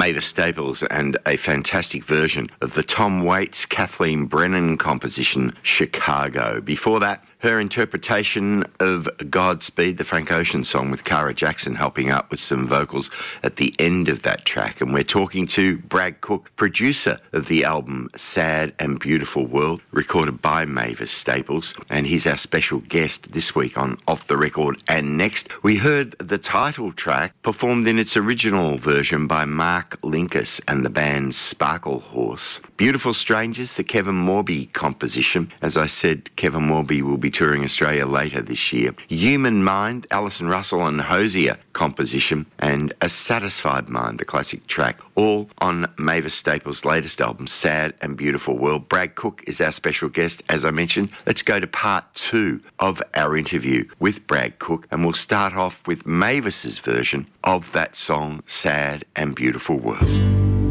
Mavis Staples and a fantastic version of the Tom Waits, Kathleen Brennan composition, Chicago. Before that, her interpretation of Godspeed, the Frank Ocean song, with Cara Jackson helping out with some vocals at the end of that track. And we're talking to Brad Cook, producer of the album Sad and Beautiful World, recorded by Mavis Staples. And he's our special guest this week on Off the Record. And next, we heard the title track performed in its original version by Mark Linkous and the band Sparkle Horse. Beautiful Strangers, the Kevin Morby composition. As I said, Kevin Morby will be touring Australia later this year. Human Mind, Alison Russell and Hosier composition, and A Satisfied Mind, the classic track, all on Mavis Staples' latest album, Sad and Beautiful World. Brad Cook is our special guest, as I mentioned. Let's go to part 2 of our interview with Brad Cook, and we'll start off with Mavis's version of that song, Sad and Beautiful World.